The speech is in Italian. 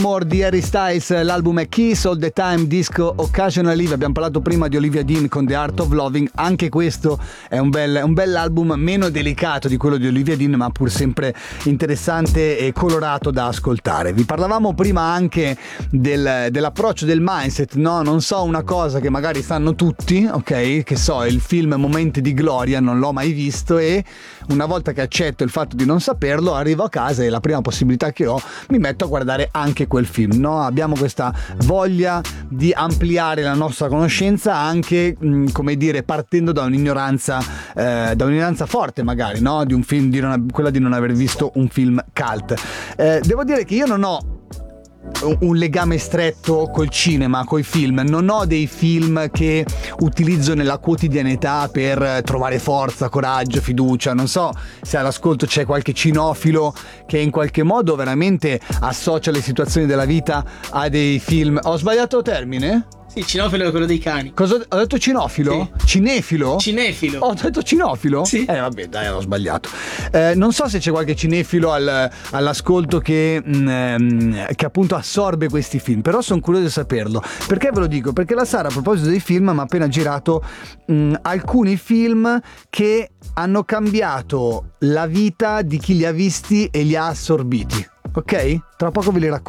More di Harry Styles, l'album è Kiss All The Time, Disco Occasionally. Vi abbiamo parlato prima di Olivia Dean con The Art of Loving. Anche questo è un bel album, meno delicato di quello di Olivia Dean, ma pur sempre interessante e colorato da ascoltare. Vi parlavamo prima anche dell'approccio, del mindset, no? Non so, una cosa che magari sanno tutti, ok? Che so, il film Momenti di Gloria non l'ho mai visto, e una volta che accetto il fatto di non saperlo, arrivo a casa e la prima possibilità che ho, mi metto a guardare anche quel film, no? Abbiamo questa voglia di ampliare la nostra conoscenza anche, come dire, partendo da un'ignoranza forte magari, no? Di un film, quella di non aver visto un film cult. Devo dire che io non ho un legame stretto col cinema, coi film. Non ho dei film che utilizzo nella quotidianità per trovare forza, coraggio, fiducia. Non so se all'ascolto c'è qualche cinofilo che in qualche modo veramente associa le situazioni della vita a dei film. Ho sbagliato termine? Sì, cinofilo è quello dei cani. Cosa ho detto? Cinofilo? Sì. Cinefilo? Cinefilo. Ho detto cinofilo? Sì. Vabbè, dai, ho sbagliato. Non so se c'è qualche cinefilo all'ascolto che appunto assorbe questi film, però sono curioso di saperlo. Perché ve lo dico? Perché la Sara, a proposito dei film, mi ha appena girato alcuni film che hanno cambiato la vita di chi li ha visti e li ha assorbiti. Ok? Tra poco ve li racconto.